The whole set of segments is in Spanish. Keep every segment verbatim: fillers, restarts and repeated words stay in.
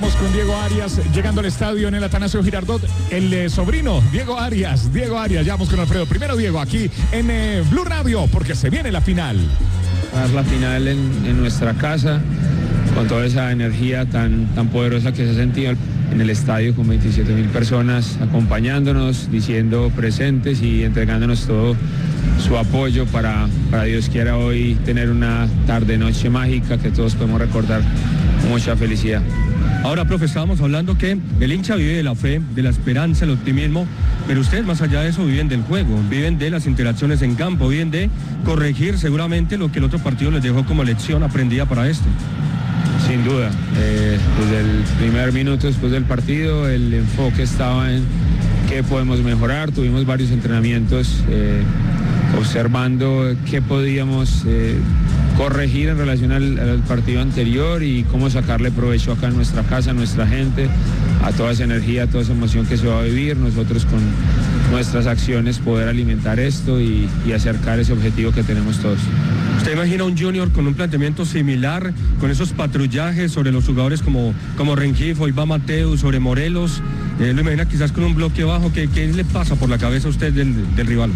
Vamos con Diego Arias, llegando al estadio en el Atanasio Girardot, el eh, sobrino, Diego Arias, Diego Arias, ya vamos con Alfredo. Primero Diego, aquí en eh, Blue Radio, porque se viene la final. Dar la final en, en nuestra casa, con toda esa energía tan, tan poderosa que se ha sentido en el estadio, con veintisiete mil personas acompañándonos, diciendo presentes y entregándonos todo su apoyo para, para Dios quiera hoy tener una tarde, noche mágica que todos podemos recordar con mucha felicidad. Ahora, profe, estábamos hablando que el hincha vive de la fe, de la esperanza, el optimismo, pero ustedes más allá de eso viven del juego, viven de las interacciones en campo, viven de corregir seguramente lo que el otro partido les dejó como lección aprendida para este. Sin duda, eh, desde el primer minuto después del partido el enfoque estaba en qué podemos mejorar, tuvimos varios entrenamientos eh, observando qué podíamos eh, corregir en relación al, al partido anterior y cómo sacarle provecho acá en nuestra casa, a nuestra gente, a toda esa energía, a toda esa emoción que se va a vivir, nosotros con nuestras acciones poder alimentar esto y, y acercar ese objetivo que tenemos todos. ¿Usted imagina un Junior con un planteamiento similar, con esos patrullajes sobre los jugadores como, como Rengifo, Iván Mateu, sobre Morelos? Eh, ¿Lo imagina quizás con un bloque bajo? ¿Qué, qué le pasa por la cabeza a usted del, del rival?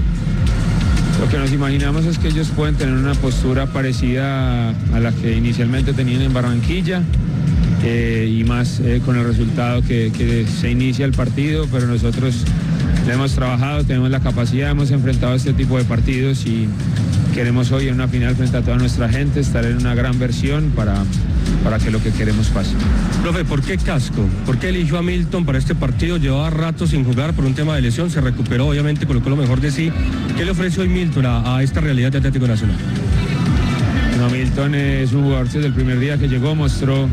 Lo que nos imaginamos es que ellos pueden tener una postura parecida a, a la que inicialmente tenían en Barranquilla eh, y más eh, con el resultado que, que se inicia el partido, pero nosotros le hemos trabajado, tenemos la capacidad, hemos enfrentado este tipo de partidos y queremos hoy en una final frente a toda nuestra gente estar en una gran versión para, para que lo que queremos pase. Profe, ¿por qué Casco? ¿Por qué eligió a Milton para este partido? Llevaba rato sin jugar por un tema de lesión, se recuperó, obviamente colocó lo mejor de sí. ¿Qué le ofreció hoy Milton a, a esta realidad de Atlético Nacional? No, Milton es un jugador desde el primer día que llegó, mostró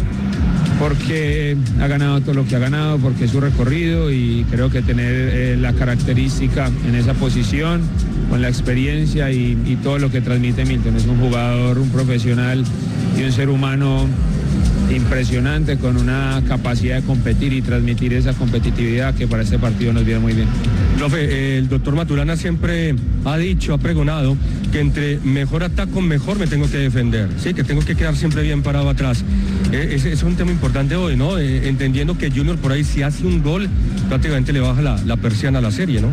porque ha ganado todo lo que ha ganado, porque es su recorrido y creo que tener eh, la característica en esa posición, con la experiencia y, y todo lo que transmite Milton. Es un jugador, un profesional y un ser humano impresionante con una capacidad de competir y transmitir esa competitividad que para este partido nos viene muy bien. Profe, el doctor Maturana siempre ha dicho, ha pregonado que entre mejor ataco, mejor me tengo que defender, sí, que tengo que quedar siempre bien parado atrás. Eh, ese es un tema importante hoy, ¿no? Eh, entendiendo que Junior por ahí si hace un gol, prácticamente le baja la, la persiana a la serie, ¿no?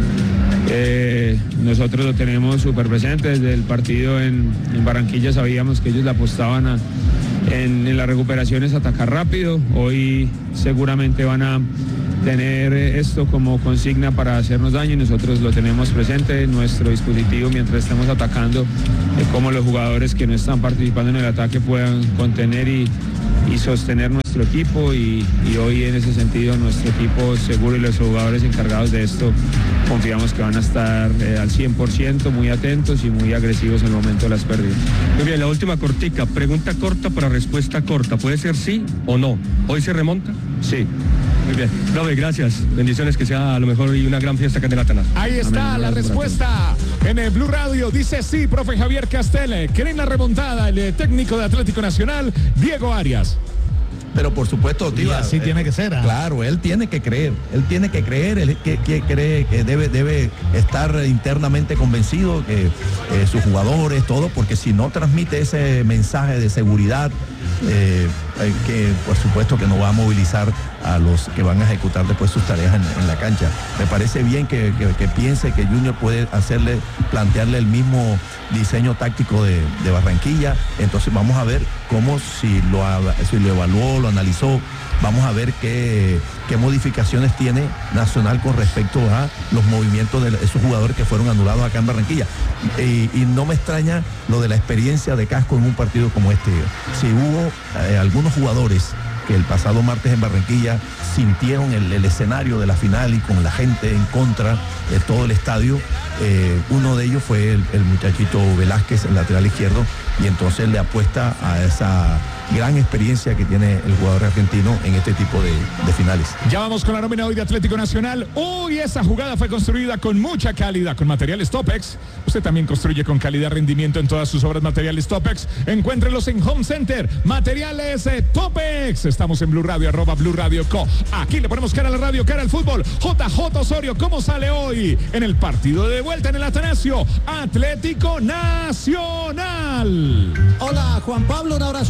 Eh, nosotros lo tenemos súper presente desde el partido en, en Barranquilla, sabíamos que ellos le apostaban a, en, en las recuperaciones a atacar rápido, hoy seguramente van a tener esto como consigna para hacernos daño y nosotros lo tenemos presente en nuestro dispositivo mientras estemos atacando, eh, cómo los jugadores que no están participando en el ataque puedan contener y, y sostener nuestro equipo y, y hoy en ese sentido nuestro equipo seguro y los jugadores encargados de esto confiamos que van a estar eh, al cien por ciento muy atentos y muy agresivos en el momento de las pérdidas. Muy bien, la última cortica, pregunta corta para respuesta corta, ¿puede ser sí o no? ¿Hoy se remonta? Sí. Muy bien, profe, gracias. Bendiciones, que sea a lo mejor y una gran fiesta acá en el Atanasio. Ahí está Amén, la respuesta en el Blue Radio. Dice sí, profe Javier Castel. ¿Creen la remontada el técnico de Atlético Nacional, Diego Arias? Pero por supuesto, tío, así eh, tiene que ser. ¿eh? Claro, él tiene que creer, él tiene que creer, él que, que cree que debe, debe estar internamente convencido que eh, sus jugadores, todo, porque si no transmite ese mensaje de seguridad, eh, eh, que por supuesto que no va a movilizar a los que van a ejecutar después sus tareas en, en la cancha. Me parece bien que, que, que piense que Junior puede hacerle, plantearle el mismo diseño táctico de, de Barranquilla. Entonces vamos a ver cómo, si lo, si lo evaluó, lo analizó, vamos a ver qué, qué modificaciones tiene Nacional con respecto a los movimientos de esos jugadores que fueron anulados acá en Barranquilla. Y, y no me extraña lo de la experiencia de Casco en un partido como este. Si hubo eh, algunos jugadores que el pasado martes en Barranquilla sintieron el, el escenario de la final y con la gente en contra de todo el estadio, eh, uno de ellos fue el, el muchachito Velázquez, el lateral izquierdo, y entonces le apuesta a esa gran experiencia que tiene el jugador argentino en este tipo de, de finales. Ya vamos con la nómina hoy de Atlético Nacional. Uy, esa jugada fue construida con mucha calidad, con materiales Topex. Usted también construye con calidad, rendimiento en todas sus obras, materiales Topex. Encuéntrelos en Home Center, materiales eh, Topex. Estamos en Blue Radio, arroba Blue Radio Co. Aquí le ponemos cara a la radio, cara al fútbol. J J Osorio, ¿cómo sale hoy en el partido de vuelta en el Atanasio? Atlético Nacional. Hola, Juan Pablo, un abrazo para todos.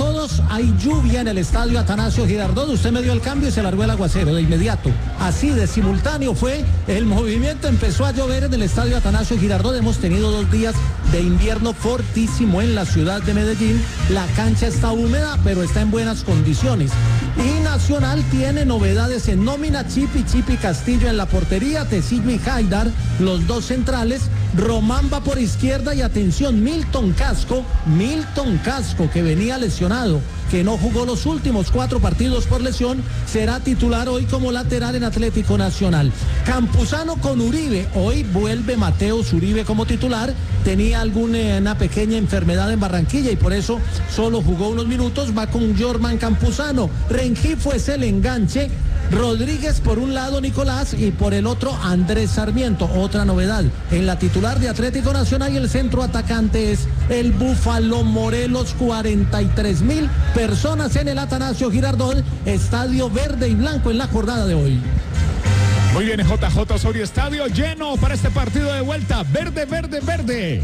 todos, hay lluvia en el estadio Atanasio Girardot. Usted me dio el cambio y se largó el aguacero de inmediato. Así de simultáneo fue el movimiento, empezó a llover en el estadio Atanasio Girardot. Hemos tenido dos días de invierno fortísimo en la ciudad de Medellín. La cancha está húmeda, pero está en buenas condiciones. Y Nacional tiene novedades en nómina: Chipi Chipi Castillo en la portería, Tecillo y Haidar, los dos centrales. Román va por izquierda y atención, Milton Casco, Milton Casco que venía lesionado, que no jugó los últimos cuatro partidos por lesión, será titular hoy como lateral en Atlético Nacional. Campuzano con Uribe, hoy vuelve Mateus Uribe como titular, tenía alguna pequeña enfermedad en Barranquilla y por eso solo jugó unos minutos, va con Jorman Campuzano. Rengifo es el enganche, Rodríguez por un lado, Nicolás, y por el otro Andrés Sarmiento. Otra novedad en la titular de Atlético Nacional, y el centro atacante es el Búfalo Morelos. Cuarenta y tres mil personas en el Atanasio Girardot, estadio verde y blanco en la jornada de hoy. Muy bien, J J Osorio, estadio lleno para este partido de vuelta. Verde, verde, verde.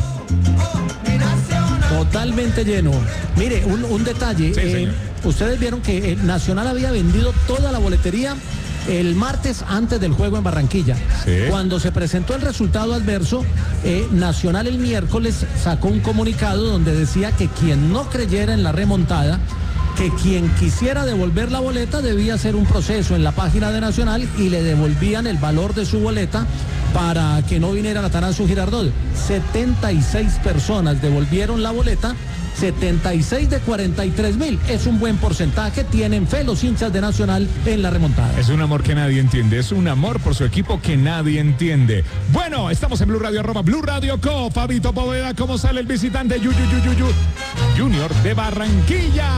Totalmente lleno. Mire, un, un detalle. Sí, eh, ustedes vieron que el Nacional había vendido toda la boletería el martes antes del juego en Barranquilla. Sí. Cuando se presentó el resultado adverso, eh, Nacional el miércoles sacó un comunicado donde decía que quien no creyera en la remontada, que quien quisiera devolver la boleta debía hacer un proceso en la página de Nacional y le devolvían el valor de su boleta para que no viniera a Atanasio Girardot. setenta y seis personas devolvieron la boleta, setenta y seis de cuarenta y tres mil. Es un buen porcentaje, tienen fe los hinchas de Nacional en la remontada. Es un amor que nadie entiende, es un amor por su equipo que nadie entiende. Bueno, estamos en Blue Radio, arroba Blue Radio Co. Fabito Poveda, ¿cómo sale el visitante? Yu, yu, yu, yu, yu. Junior de Barranquilla.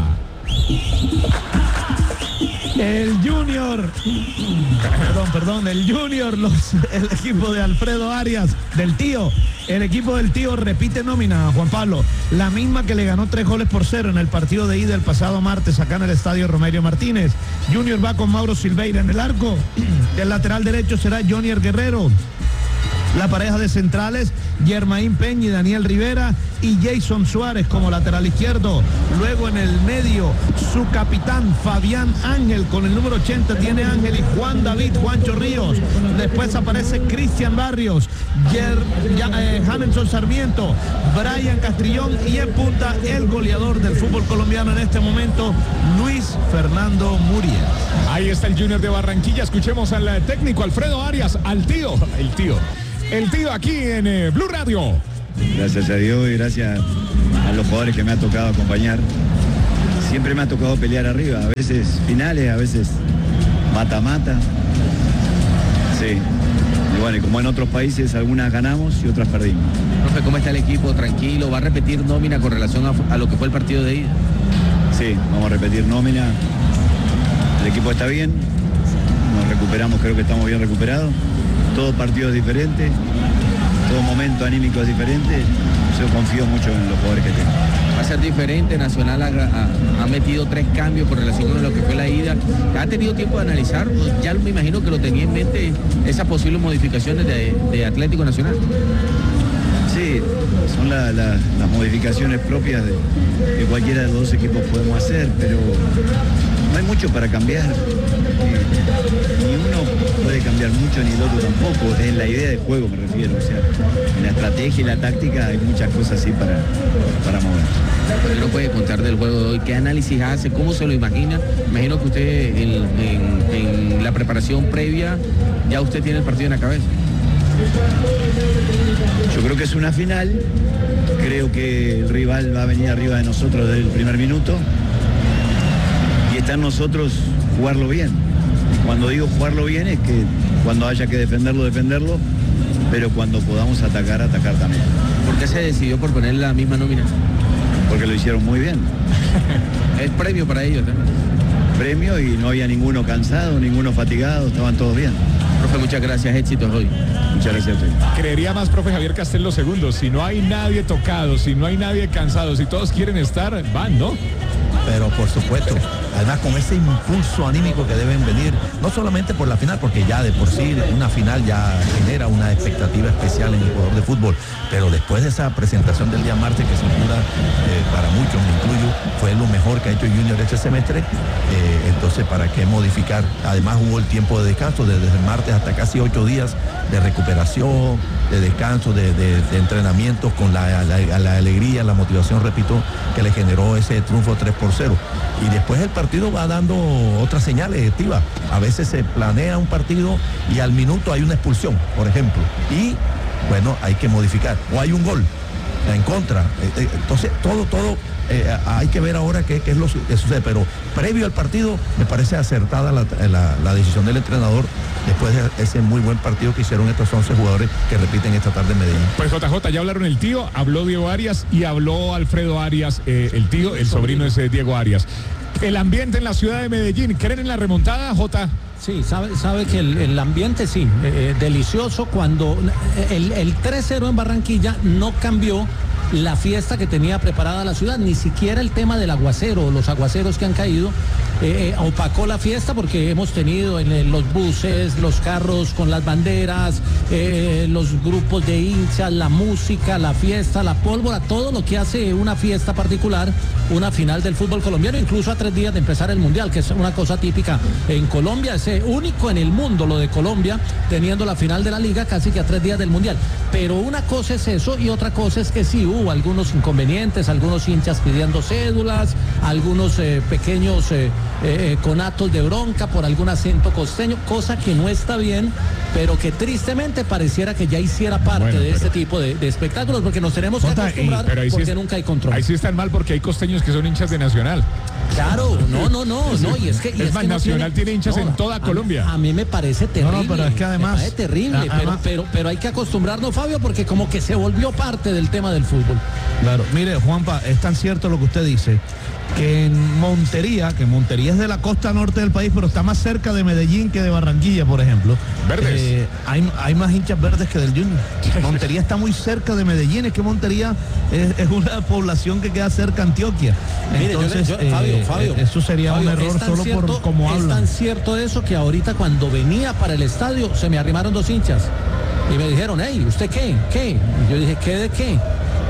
El Junior, perdón, perdón, el Junior, los, el equipo de Alfredo Arias, del tío, el equipo del tío repite nómina, Juan Pablo, la misma que le ganó tres goles por cero en el partido de ida el pasado martes acá en el estadio Romelio Martínez. Junior va con Mauro Silveira en el arco, el lateral derecho será Jonier Guerrero. La pareja de centrales, Germain Peña y Daniel Rivera, y Jason Suárez como lateral izquierdo. Luego en el medio, su capitán Fabián Ángel, con el número ochenta tiene Ángel, y Juan David Juancho Ríos. Después aparece Cristian Barrios, Yer, ya, eh, Jamelson Sarmiento, Brian Castrillón, y en punta el goleador del fútbol colombiano en este momento, Luis Fernando Muriel. Ahí está el Junior de Barranquilla. Escuchemos al técnico Alfredo Arias, al tío, el tío. El tío aquí en eh, Blue Radio. Gracias a Dios y gracias a los jugadores que me ha tocado acompañar. Siempre me ha tocado pelear arriba, a veces finales, a veces mata-mata. Sí. Y bueno, y como en otros países, algunas ganamos y otras perdimos. Profe, ¿cómo está el equipo? ¿Tranquilo? ¿Va a repetir nómina con relación a, a lo que fue el partido de ida? Sí, vamos a repetir nómina. El equipo está bien. Nos recuperamos, creo que estamos bien recuperados. Todo partido es diferente, todo momento anímico es diferente. Yo confío mucho en los jugadores que tengo. Va a ser diferente. Nacional ha, ha, ha metido tres cambios con relación a lo que fue la ida. ¿Ha tenido tiempo de analizar? Ya me imagino que lo tenía en mente, esas posibles modificaciones de, de Atlético Nacional. Sí, son la, la, las modificaciones propias de, que cualquiera de los dos equipos podemos hacer, pero no hay mucho para cambiar. Ni uno puede cambiar mucho ni el otro tampoco. Es la idea de juego, me refiero. O sea, en la estrategia y la táctica hay muchas cosas así para, para mover. ¿Qué nos puede contar del juego de hoy? ¿Qué análisis hace? ¿Cómo se lo imagina? Imagino que usted en, en, en la preparación previa ya usted tiene el partido en la cabeza. Yo creo que es una final. Creo que el rival va a venir arriba de nosotros desde el primer minuto. Y está en nosotros jugarlo bien. Cuando digo jugarlo bien es que cuando haya que defenderlo, defenderlo, pero cuando podamos atacar, atacar también. ¿Por qué se decidió por poner la misma nómina? Porque lo hicieron muy bien. Es premio para ellos también. Premio, y no había ninguno cansado, ninguno fatigado, estaban todos bien. Profe, muchas gracias, éxitos hoy. Muchas gracias a usted. Creería más, profe Javier Castelo segundo, si no hay nadie tocado, si no hay nadie cansado, si todos quieren estar, van, ¿no? pero por supuesto, además con ese impulso anímico que deben venir, no solamente por la final, porque ya de por sí una final ya genera una expectativa especial en el jugador de fútbol, pero después de esa presentación del día martes, que sin duda eh, para muchos, me incluyo, fue lo mejor que ha hecho Junior este semestre, eh, entonces para qué modificar. Además hubo el tiempo de descanso, desde el martes hasta casi ocho días de recuperación, de descanso, de, de, de entrenamientos, con la, la, la alegría, la motivación, repito, que le generó ese triunfo tres por cero. Y después el partido va dando otras señales, Estiva. A veces se planea un partido y al minuto hay una expulsión, por ejemplo, y bueno, hay que modificar, o hay un gol en contra. Entonces todo, todo eh, hay que ver ahora qué, qué es lo que sucede, pero previo al partido me parece acertada la, la, la decisión del entrenador después de ese muy buen partido que hicieron estos once jugadores que repiten esta tarde en Medellín. Pues J J, ya hablaron el tío, habló Diego Arias y habló Alfredo Arias, eh, el tío, el sobrino es eh, Diego Arias. El ambiente en la ciudad de Medellín, ¿creen en la remontada, J? Sí, sabe, sabe que el, el ambiente sí, eh, delicioso. Cuando el, el tres cero en Barranquilla no cambió la fiesta que tenía preparada la ciudad, ni siquiera el tema del aguacero, los aguaceros que han caído, eh, opacó la fiesta, porque hemos tenido en, en los buses, los carros con las banderas, eh, los grupos de hinchas, la música, la fiesta, la pólvora, todo lo que hace una fiesta particular, una final del fútbol colombiano, incluso a tres días de empezar el Mundial, que es una cosa típica en Colombia, es único en el mundo lo de Colombia, teniendo la final de la Liga casi que a tres días del Mundial. Pero una cosa es eso y otra cosa es que sí hubo algunos inconvenientes, algunos hinchas pidiendo cédulas, algunos eh, pequeños eh, eh, conatos de bronca por algún acento costeño, cosa que no está bien, pero que tristemente pareciera que ya hiciera parte bueno, de este tipo de, de espectáculos, porque nos tenemos que acostumbrar, pero ahí porque sí es, nunca hay control. Ahí sí están mal porque hay costeños que son hinchas de Nacional. Claro, no, no, no, no, y es que... Y es es más, que no Nacional tiene, tiene hinchas no, en toda a, Colombia. A mí me parece terrible. No, no, pero es que además... Me parece terrible, a, pero, además, pero, pero hay que acostumbrarnos, Fabio, porque como que se volvió parte del tema del fútbol. Claro, mire, Juanpa, es tan cierto lo que usted dice, que en Montería, que Montería es de la costa norte del país, pero está más cerca de Medellín que de Barranquilla, por ejemplo. Verdes. Eh, hay, hay más hinchas verdes que del Junior. Montería está muy cerca de Medellín, es que Montería es, es una población que queda cerca a Antioquia. Entonces, Mire, yo, yo, Fabio, eh, Fabio, eso sería Fabio, un error solo cierto, por cómo hablan. Es tan cierto eso que ahorita cuando venía para el estadio se me arrimaron dos hinchas y me dijeron, hey, ¿usted qué? ¿Qué? Y yo dije, ¿qué de qué?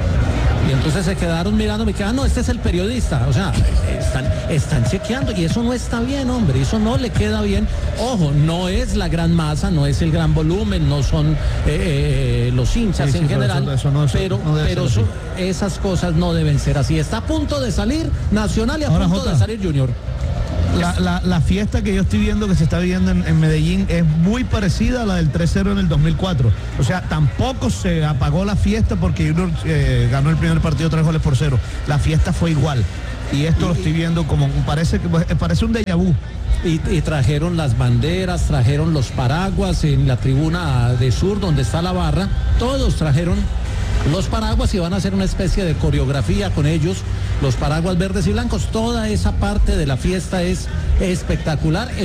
Y entonces se quedaron mirando, me quedaron, no, este es el periodista. O sea, están, están chequeando y eso no está bien, hombre, eso no le queda bien. Ojo, no es la gran masa, no es el gran volumen, no son eh, eh, los hinchas sí, en sí, general, eso, eso no, eso pero, no pero eso, esas cosas no deben ser así. Está a punto de salir Nacional y a Ahora, punto Jota, de salir Junior. La, la, la fiesta que yo estoy viendo que se está viviendo en, en Medellín es muy parecida a la del tres cero en el dos mil cuatro. O sea, tampoco se apagó la fiesta porque Junior eh, ganó el primer partido tres goles por cero. La fiesta fue igual. Y esto y, lo estoy viendo como, parece, parece un déjà vu. Y, y trajeron las banderas, trajeron los paraguas en la tribuna de sur donde está la barra. Todos trajeron los paraguas y van a hacer una especie de coreografía con ellos, los paraguas verdes y blancos. Toda esa parte de la fiesta es espectacular.